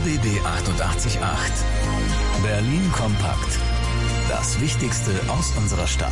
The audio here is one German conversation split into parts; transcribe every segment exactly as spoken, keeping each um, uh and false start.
B B achtundachtzig Komma acht. Berlin kompakt. Das Wichtigste aus unserer Stadt.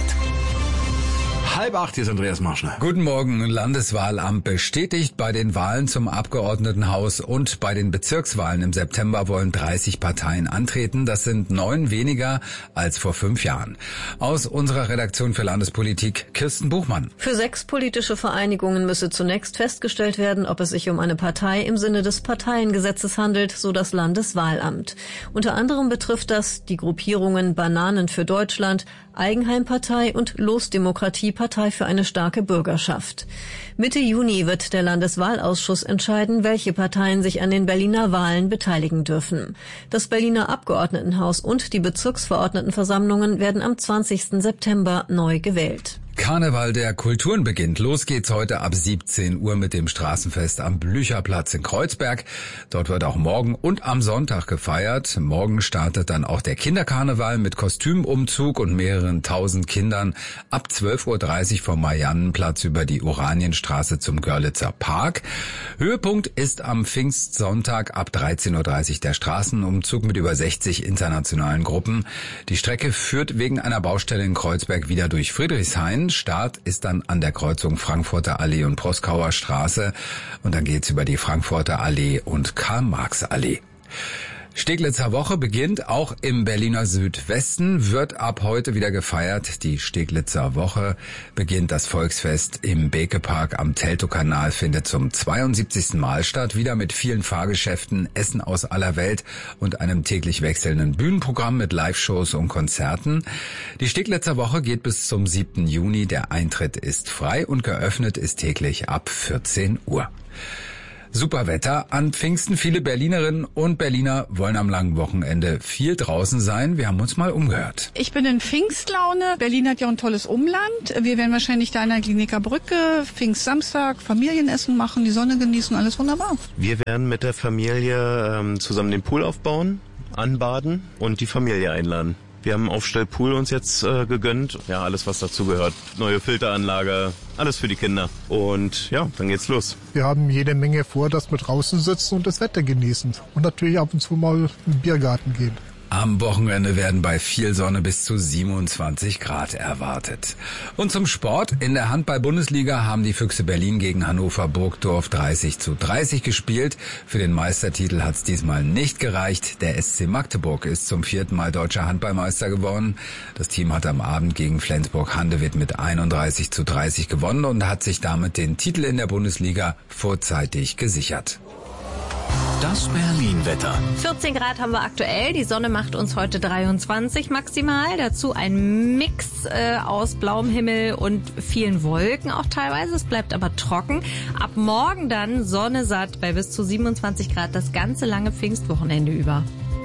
Halb acht, hier ist Andreas Marschner. Guten Morgen. Landeswahlamt bestätigt, bei den Wahlen zum Abgeordnetenhaus und bei den Bezirkswahlen im September wollen dreißig Parteien antreten. Das sind neun weniger als vor fünf Jahren. Aus unserer Redaktion für Landespolitik, Kirsten Buchmann. Für sechs politische Vereinigungen müsse zunächst festgestellt werden, ob es sich um eine Partei im Sinne des Parteiengesetzes handelt, so das Landeswahlamt. Unter anderem betrifft das die Gruppierungen Bananen für Deutschland, Eigenheimpartei und Losdemokratie Partei für eine starke Bürgerschaft. Mitte Juni wird der Landeswahlausschuss entscheiden, welche Parteien sich an den Berliner Wahlen beteiligen dürfen. Das Berliner Abgeordnetenhaus und die Bezirksverordnetenversammlungen werden am zwanzigsten September neu gewählt. Karneval der Kulturen beginnt. Los geht's heute ab siebzehn Uhr mit dem Straßenfest am Blücherplatz in Kreuzberg. Dort wird auch morgen und am Sonntag gefeiert. Morgen startet dann auch der Kinderkarneval mit Kostümumzug und mehreren tausend Kindern ab zwölf Uhr dreißig vom Mariannenplatz über die Oranienstraße zum Görlitzer Park. Höhepunkt ist am Pfingstsonntag ab dreizehn Uhr dreißig der Straßenumzug mit über sechzig internationalen Gruppen. Die Strecke führt wegen einer Baustelle in Kreuzberg wieder durch Friedrichshain. Start ist dann an der Kreuzung Frankfurter Allee und Proskauer Straße und dann geht's über die Frankfurter Allee und Karl-Marx-Allee. Steglitzer Woche beginnt auch im Berliner Südwesten, wird ab heute wieder gefeiert. Die Steglitzer Woche beginnt. Das Volksfest im Bekepark am Teltowkanal findet zum zweiundsiebzigsten Mal statt. Wieder mit vielen Fahrgeschäften, Essen aus aller Welt und einem täglich wechselnden Bühnenprogramm mit Live-Shows und Konzerten. Die Steglitzer Woche geht bis zum siebten Juni. Der Eintritt ist frei und geöffnet ist täglich ab vierzehn Uhr. Super Wetter an Pfingsten. Viele Berlinerinnen und Berliner wollen am langen Wochenende viel draußen sein. Wir haben uns mal umgehört. Ich bin in Pfingstlaune. Berlin hat ja ein tolles Umland. Wir werden wahrscheinlich da an der Kliniker Brücke Pfingstsamstag Familienessen machen, die Sonne genießen, alles wunderbar. Wir werden mit der Familie ähm, zusammen den Pool aufbauen, anbaden und die Familie einladen. Wir haben einen Aufstellpool uns jetzt äh, gegönnt. Ja, alles, was dazu gehört. Neue Filteranlage, alles für die Kinder. Und ja, dann geht's los. Wir haben jede Menge vor, dass wir draußen sitzen und das Wetter genießen. Und natürlich ab und zu mal in den Biergarten gehen. Am Wochenende werden bei viel Sonne bis zu siebenundzwanzig Grad erwartet. Und zum Sport. In der Handball-Bundesliga haben die Füchse Berlin gegen Hannover Burgdorf dreißig zu dreißig gespielt. Für den Meistertitel hat es diesmal nicht gereicht. Der S C Magdeburg ist zum vierten Mal deutscher Handballmeister geworden. Das Team hat am Abend gegen Flensburg-Handewitt mit einunddreißig zu dreißig gewonnen und hat sich damit den Titel in der Bundesliga vorzeitig gesichert. Das Berlin-Wetter. vierzehn Grad haben wir aktuell. Die Sonne macht uns heute dreiundzwanzig maximal. Dazu ein Mix äh, aus blauem Himmel und vielen Wolken auch teilweise. Es bleibt aber trocken. Ab morgen dann Sonne satt bei bis zu siebenundzwanzig Grad das ganze lange Pfingstwochenende über.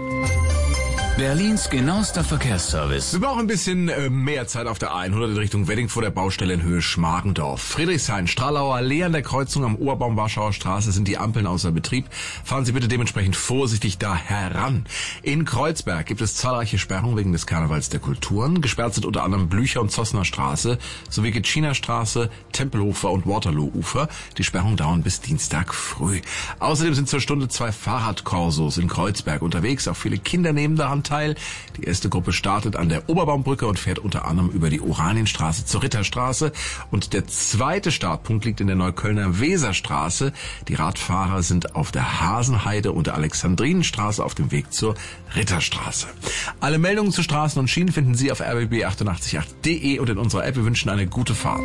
Berlins genauester Verkehrsservice. Wir brauchen ein bisschen äh, mehr Zeit auf der hundert in Richtung Wedding vor der Baustelle in Höhe Schmargendorf. Friedrichshain, Stralauer Allee an der Kreuzung am Oberbaum-Warschauer Straße sind die Ampeln außer Betrieb. Fahren Sie bitte dementsprechend vorsichtig da heran. In Kreuzberg gibt es zahlreiche Sperrungen wegen des Karnevals der Kulturen. Gesperrt sind unter anderem Blücher- und Zossner Straße sowie Gitschiner Straße, Tempelhofer und Waterloo-Ufer. Die Sperrungen dauern bis Dienstag früh. Außerdem sind zur Stunde zwei Fahrradkorsos in Kreuzberg unterwegs. Auch viele Kinder nehmen daran teil. Die erste Gruppe startet an der Oberbaumbrücke und fährt unter anderem über die Oranienstraße zur Ritterstraße. Und der zweite Startpunkt liegt in der Neuköllner Weserstraße. Die Radfahrer sind auf der Hasenheide und der Alexandrinenstraße auf dem Weg zur Ritterstraße. Alle Meldungen zu Straßen und Schienen finden Sie auf r b b achtundachtzig Komma acht punkt d e und in unserer App. Wir wünschen eine gute Fahrt.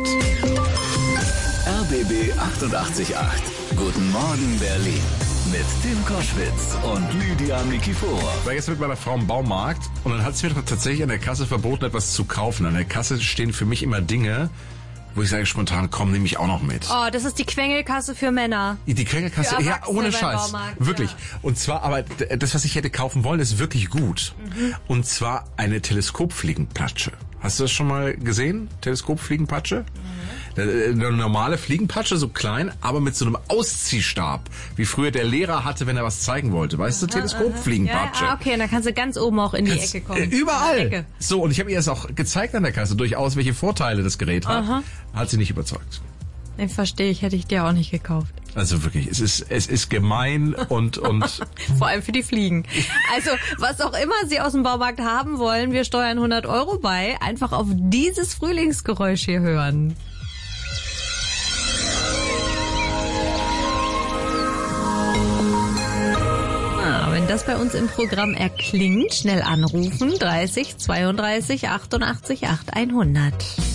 R B B achtundachtzig Komma acht. Guten Morgen, Berlin. Mit Tim Koschwitz und Lydia Nikiforov. Ich war gestern mit meiner Frau im Baumarkt und dann hat es mir doch tatsächlich an der Kasse verboten, etwas zu kaufen. An der Kasse stehen für mich immer Dinge, wo ich sage spontan, komm, nehme ich auch noch mit. Oh, das ist die Quengelkasse für Männer. Die Quengelkasse, ja, ohne Scheiß. Wirklich. Ja. Und zwar, aber das, was ich hätte kaufen wollen, ist wirklich gut. Mhm. Und zwar eine Teleskopfliegenpatsche. Hast du das schon mal gesehen? Teleskopfliegenpatsche? Mhm. Eine normale Fliegenpatsche, so klein, aber mit so einem Ausziehstab, wie früher der Lehrer hatte, wenn er was zeigen wollte. Weißt du, Teleskopfliegenpatsche. Ja, okay, dann kannst du ganz oben auch in die Kannst, Ecke kommen. Überall. Ecke. So, und ich habe ihr das auch gezeigt an der Kasse, durchaus, welche Vorteile das Gerät hat. Aha. Hat sie nicht überzeugt. Ich verstehe, ich hätte ich dir auch nicht gekauft. Also wirklich, es ist, es ist gemein und, und. Vor allem für die Fliegen. Also, was auch immer Sie aus dem Baumarkt haben wollen, wir steuern hundert Euro bei. Einfach auf dieses Frühlingsgeräusch hier hören. Ah, wenn das bei uns im Programm erklingt, schnell anrufen. dreißig zweiunddreißig achtundachtzig acht hundert.